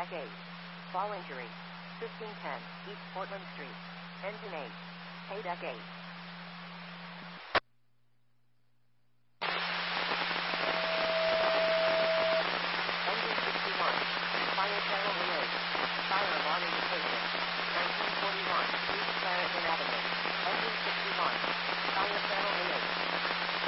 Deck 8. Fall injury. 1510 East Portland Street. Engine 8. Deck 8.